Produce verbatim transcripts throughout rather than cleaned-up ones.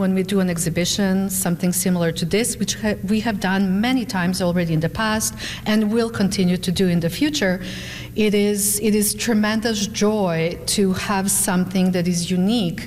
when we do an exhibition, something similar to this, which ha- we have done many times already in the past and will continue to do in the future, it is it is tremendous joy to have something that is unique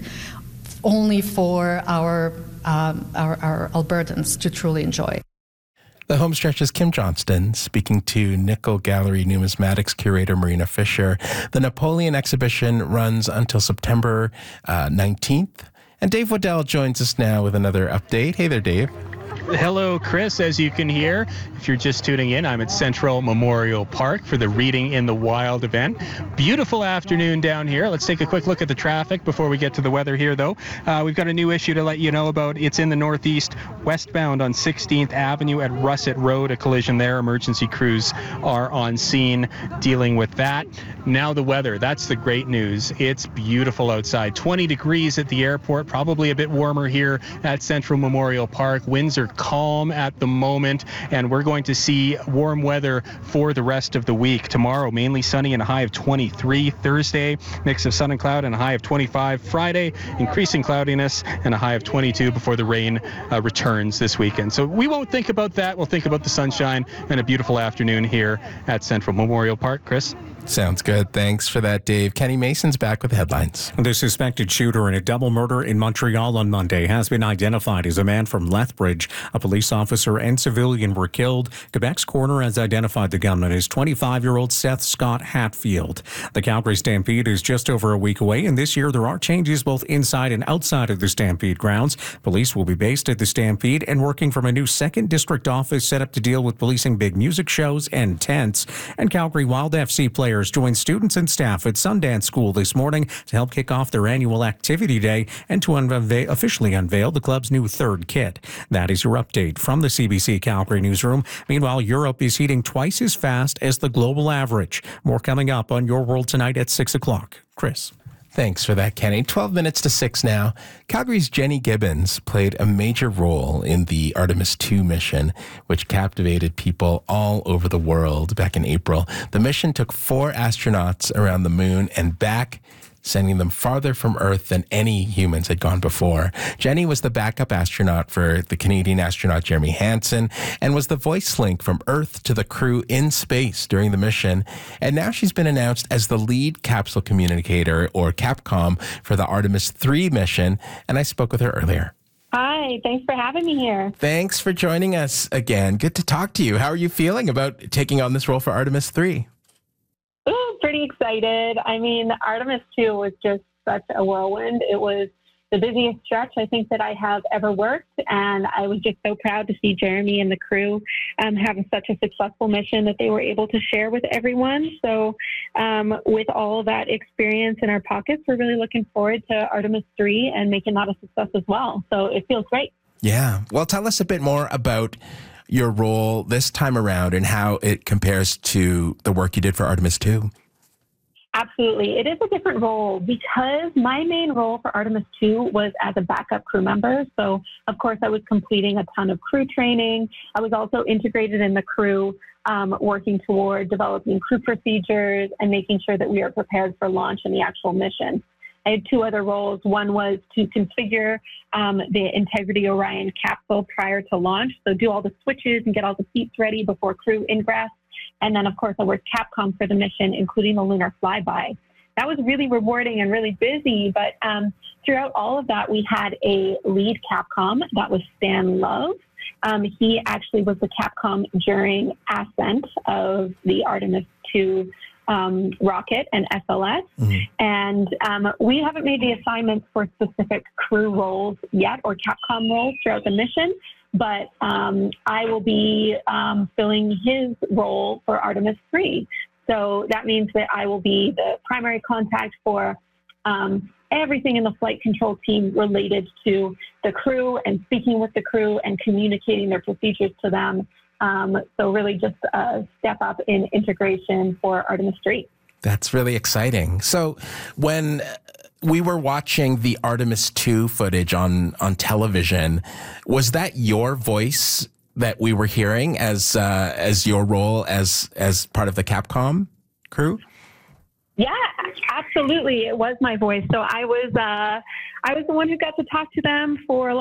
only for our um, our, our Albertans to truly enjoy. The Homestretch's Kim Johnston speaking to Nickel Gallery numismatics curator Marina Fisher. The Napoleon exhibition runs until September uh, nineteenth. And Dave Waddell joins us now with another update. Hey there, Dave. Hello, Chris. As you can hear, if you're just tuning in, I'm at Central Memorial Park for the Reading in the Wild event. Beautiful afternoon down here. Let's take a quick look at the traffic before we get to the weather here, though. Uh, we've got a new issue to let you know about. It's in the northeast, westbound on sixteenth Avenue at Russet Road. A collision there. Emergency crews are on scene dealing with that. Now the weather. That's the great news. It's beautiful outside. twenty degrees at the airport. Probably a bit warmer here at Central Memorial Park. Winds are calm at the moment, and we're going to see warm weather for the rest of the week. Tomorrow, mainly sunny and a high of twenty-three. Thursday, mix of sun and cloud and a high of twenty-five. Friday, increasing cloudiness and a high of twenty-two before the rain uh, returns this weekend. So we won't think about that. We'll think about the sunshine and a beautiful afternoon here at Central Memorial Park. Chris? Sounds good. Thanks for that, Dave. Kenny Mason's back with the headlines. The suspected shooter in a double murder in Montreal on Monday has been identified as a man from Lethbridge. A police officer and civilian were killed. Quebec's coroner has identified the gunman as twenty-five-year-old Seth Scott Hatfield. The Calgary Stampede is just over a week away, and this year there are changes both inside and outside of the Stampede grounds. Police will be based at the Stampede and working from a new second district office set up to deal with policing big music shows and tents. And Calgary Wild F C players joined students and staff at Sundance School this morning to help kick off their annual activity day and to unve- officially unveil the club's new third kit. That is your update from the C B C Calgary newsroom. Meanwhile, Europe is heating twice as fast as the global average. More coming up on Your World Tonight at six o'clock. Chris. Thanks for that, Kenny. twelve minutes to six now. Calgary's Jenny Gibbons played a major role in the Artemis two mission, which captivated people all over the world back in April. The mission took four astronauts around the moon and back, sending them farther from Earth than any humans had gone before. Jenny was the backup astronaut for the Canadian astronaut Jeremy Hansen and was the voice link from Earth to the crew in space during the mission. And now she's been announced as the lead capsule communicator, or Capcom, for the Artemis three mission. And I spoke with her earlier. Hi, thanks for having me here. Thanks for joining us again. Good to talk to you. How are you feeling about taking on this role for Artemis three? Ooh, pretty excited. I mean, Artemis two was just such a whirlwind. It was the busiest stretch I think that I have ever worked, and I was just so proud to see Jeremy and the crew um, have such a successful mission that they were able to share with everyone. So um, with all of that experience in our pockets, we're really looking forward to Artemis three and making that a success as well. So it feels great. Yeah. Well, tell us a bit more about your role this time around and how it compares to the work you did for Artemis two. Absolutely. It is a different role because my main role for Artemis two was as a backup crew member. So, of course, I was completing a ton of crew training. I was also integrated in the crew, um, working toward developing crew procedures and making sure that we are prepared for launch and the actual mission. I had two other roles. One was to configure um, the Integrity Orion capsule prior to launch, so do all the switches and get all the seats ready before crew ingress. And then, of course, I worked Capcom for the mission, including the lunar flyby. That was really rewarding and really busy, but um, throughout all of that, we had a lead Capcom. That was Stan Love. Um, he actually was the Capcom during ascent of the Artemis two Um, rocket and S L S. Mm-hmm. And um, we haven't made the assignments for specific crew roles yet or Capcom roles throughout the mission, but um, I will be um, filling his role for Artemis three. So that means that I will be the primary contact for um, everything in the flight control team related to the crew and speaking with the crew and communicating their procedures to them. Um, so really just a step up in integration for Artemis three. That's really exciting. So when we were watching the Artemis two footage on, on television, was that your voice that we were hearing as uh, as your role as as part of the Capcom crew? Yeah, absolutely. It was my voice. So I was uh, I was the one who got to talk to them for a